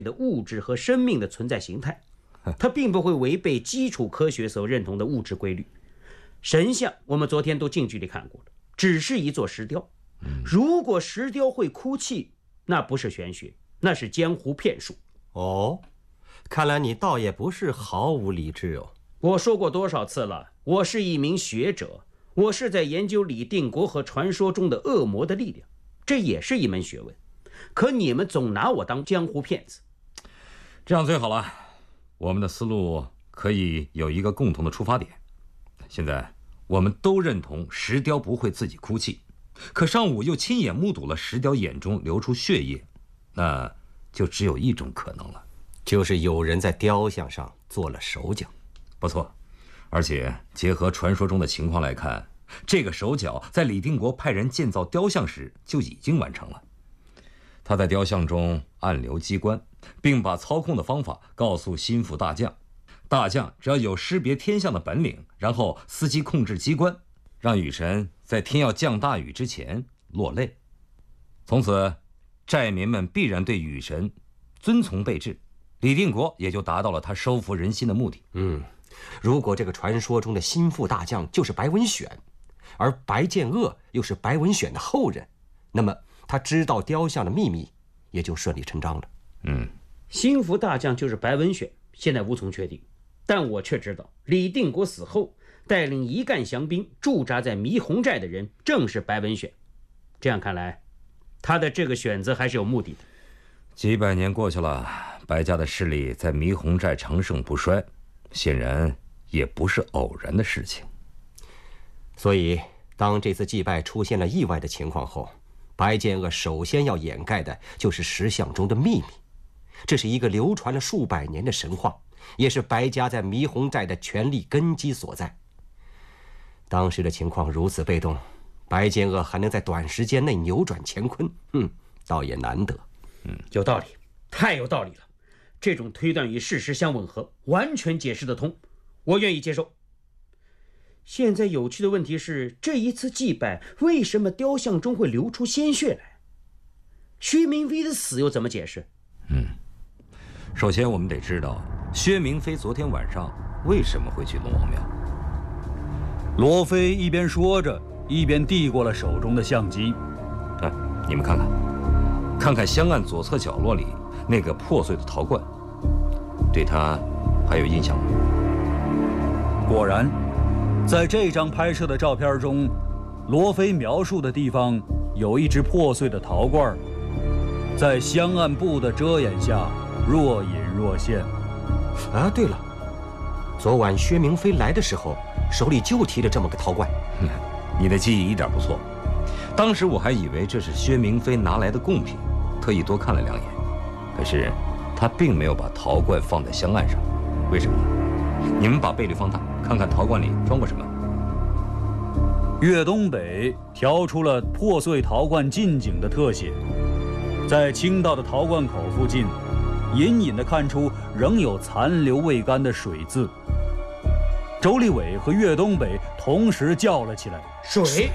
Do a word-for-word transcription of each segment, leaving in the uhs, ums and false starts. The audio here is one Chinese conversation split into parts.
的物质和生命的存在形态，它并不会违背基础科学所认同的物质规律。神像我们昨天都近距离看过了，只是一座石雕。如果石雕会哭泣，那不是玄学，那是江湖骗术。 哦，看来你倒也不是毫无理智哦。 我说过多少次了，我是一名学者，我是在研究李定国和传说中的恶魔的力量，这也是一门学问。可你们总拿我当江湖骗子。 这样最好了，我们的思路可以有一个共同的出发点。现在我们都认同石雕不会自己哭泣，可上午又亲眼目睹了石雕眼中流出血液，那就只有一种可能了， 就是有人在雕像上做了手脚。 不错，而且结合传说中的情况来看，这个手脚在李定国派人建造雕像时就已经完成了。他在雕像中暗留机关，并把操控的方法告诉心腹大将。大将只要有识别天象的本领，然后伺机控制机关，让雨神在天要降大雨之前落泪。从此，寨民们必然对雨神遵从备至，李定国也就达到了他收服人心的目的。 嗯，如果这个传说中的心腹大将就是白文选，而白剑恶又是白文选的后人，那么他知道雕像的秘密，也就顺理成章了。 嗯， 心腹大将就是白文选，现在无从确定。但我却知道，李定国死后带领一干降兵驻扎在弥洪寨的人正是白文选。这样看来，他的这个选择还是有目的的。 几百年过去了，白家的势力在弥洪寨长盛不衰，显然也不是偶然的事情。 所以，当这次祭拜出现了意外的情况后，白剑恶首先要掩盖的就是石像中的秘密。这是一个流传了数百年的神话，也是白家在弥洪寨的权力根基所在。当时的情况如此被动，白剑恶还能在短时间内扭转乾坤，嗯，倒也难得。 嗯，有道理，太有道理了。这种推断与事实相吻合，完全解释得通，我愿意接受。现在有趣的问题是，这一次祭拜为什么雕像中会流出鲜血来？薛明飞的死又怎么解释？ 嗯，首先我们得知道薛明飞昨天晚上为什么会去龙王庙。 罗非一边说着，一边递过了手中的相机。 哎，你们看看，看看香案左侧角落里那个破碎的陶罐，对他还有印象吗？ 果然，在这张拍摄的照片中，罗非描述的地方有一只破碎的陶罐，在香案布的遮掩下若隐若现。 啊，对了，昨晚薛明飞来的时候，手里就提着这么个陶罐。 你的记忆一点不错，当时我还以为这是薛明飞拿来的贡品，特意多看了两眼。可是他并没有把陶罐放在香案上，为什么？你们把倍率放大，看看陶罐里装过什么。 岳东北调出了破碎陶罐近景的特写，在倾倒的陶罐口附近，隐隐地看出仍有残留未干的水渍。周立伟和岳东北同时叫了起来：“ 水！”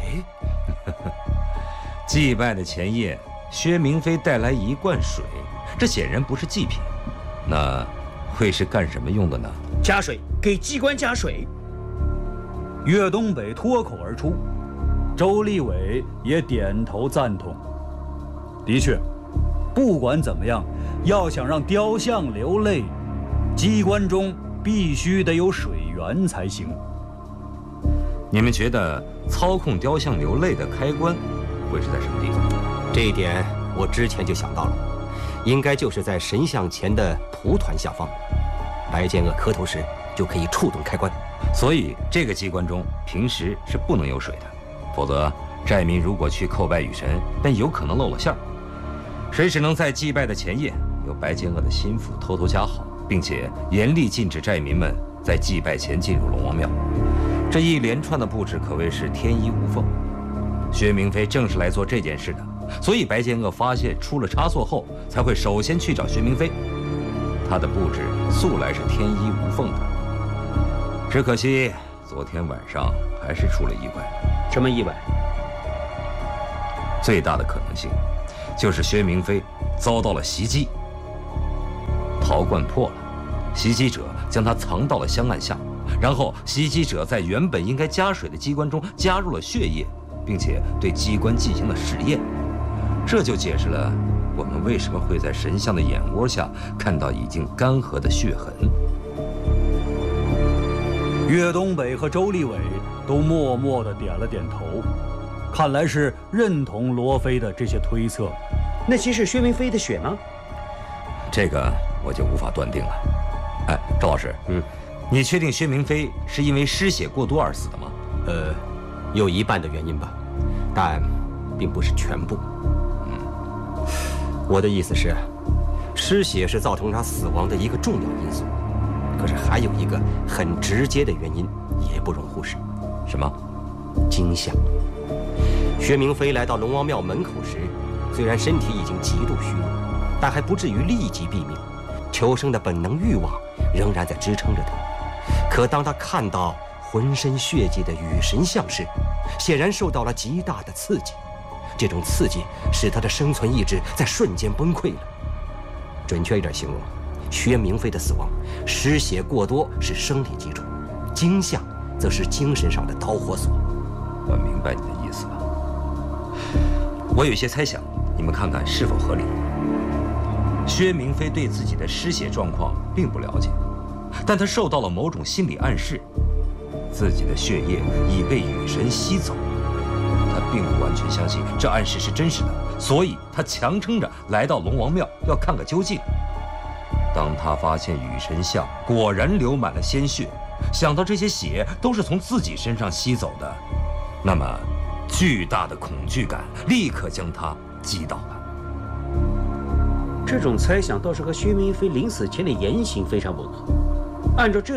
祭拜的前夜，薛明飞带来一罐水，这显然不是祭品，那会是干什么用的呢？ 加水，给机关加水。 岳东北脱口而出，周立伟也点头赞同。的确，不管怎么样，要想让雕像流泪，机关中必须得有水源才行。 你们觉得操控雕像流泪的开关会是在什么地方？ 这一点我之前就想到了，应该就是在神像前的蒲团下方，白剑恶磕头时就可以触动开关。 所以这个机关中平时是不能有水的，否则寨民如果去叩拜雨神，便有可能露了馅儿。谁只能在祭拜的前夜，由白剑恶的心腹偷偷加好，并且严厉禁止寨民们在祭拜前进入龙王庙。这一连串的布置可谓是天衣无缝。薛明飞正是来做这件事的，所以白剑恶发现出了差错后，才会首先去找薛明飞。他的布置素来是天衣无缝的，只可惜昨天晚上还是出了意外。 什么意外？ 最大的可能性就是薛明飞遭到了袭击。 陶罐破了，袭击者将它藏到了香案下，然后袭击者在原本应该加水的机关中加入了血液，并且对机关进行了试验。这就解释了我们为什么会在神像的眼窝下看到已经干涸的血痕。 岳东北和周立伟都默默地点了点头，看来是认同罗非的这些推测。 那些是薛明飞的血吗？ 这个我就无法断定了。哎，赵老师， 嗯， 你确定薛明飞是因为失血过多而死的吗？ 呃，有一半的原因吧，但并不是全部。嗯，我的意思是，失血是造成他死亡的一个重要因素，可是还有一个很直接的原因，也不容忽视。 什么？ 惊吓。薛明飞来到龙王庙门口时，虽然身体已经极度虚弱，但还不至于立即毙命，求生的本能欲望仍然在支撑着他。可当他看到浑身血迹的雨神像时，显然受到了极大的刺激，这种刺激使他的生存意志在瞬间崩溃了。准确一点形容，薛明飞的死亡，失血过多是生理基础，惊吓则是精神上的导火索。 我明白你的意思了。我有一些猜想，你们看看是否合理。薛明飞对自己的失血状况并不了解，但他受到了某种心理暗示，自己的血液已被雨神吸走。他并不完全相信这暗示是真实的，所以他强撑着来到龙王庙要看个究竟。当他发现雨神像果然流满了鲜血，想到这些血都是从自己身上吸走的，那么巨大的恐惧感立刻将他击倒了。 这种猜想倒是和薛明飞临死前的言行非常吻合。按照这